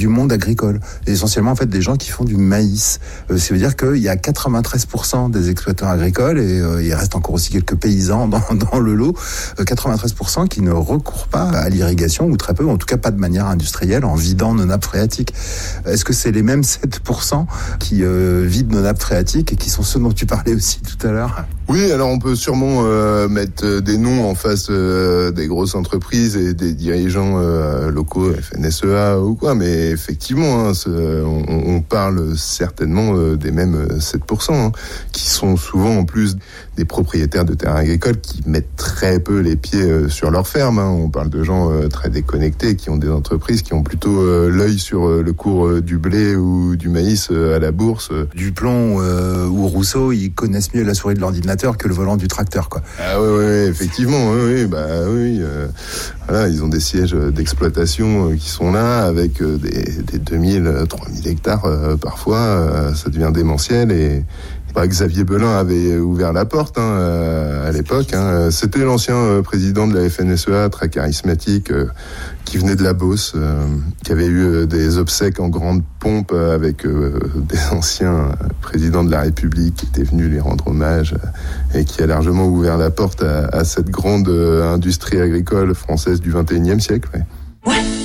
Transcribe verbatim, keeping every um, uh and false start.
du monde agricole. Et essentiellement, en fait, des gens qui font du maïs. Euh, ça veut dire qu'il y a quatre-vingt-treize pour cent des exploitants agricoles, et euh, il reste encore aussi quelques paysans dans, dans le lot, euh, quatre-vingt-treize pour cent qui ne recourent pas à l'irrigation, ou très peu, en tout cas pas de manière industrielle, en vidant nos nappes phréatiques. Est-ce que c'est les mêmes sept pour cent qui euh, vident nos nappes phréatiques et qui sont ceux dont tu parlais aussi tout à l'heure? Oui, alors on peut sûrement euh, mettre des noms en face euh, des grosses entreprises et des dirigeants euh, locaux, F N S E A ou quoi, mais effectivement, hein, on, on parle certainement euh, des mêmes sept pour cent, hein, qui sont souvent en plus des propriétaires de terrains agricoles qui mettent très peu les pieds euh, sur leur ferme. Hein. On parle de gens euh, très déconnectés, qui ont des entreprises qui ont plutôt euh, l'œil sur euh, le cours euh, du blé ou du maïs euh, à la bourse. Duplon euh, ou Rousseau, ils connaissent mieux la souris de l'ordinateur que le volant du tracteur, quoi. Ah oui, oui, effectivement, oui, oui, bah oui. Euh, voilà, ils ont des sièges d'exploitation euh, qui sont là avec euh, des, des deux mille, trois mille hectares euh, parfois. Euh, ça devient démentiel et bah, Xavier Belin avait ouvert la porte hein, à l'époque. Hein. C'était l'ancien président de la F N S E A, très charismatique, euh, qui venait de la Beauce, euh, qui avait eu des obsèques en grande pompe avec euh, des anciens présidents de la République qui étaient venus lui rendre hommage euh, et qui a largement ouvert la porte à, à cette grande euh, industrie agricole française du vingt et unième siècle. Ouais. Ouais.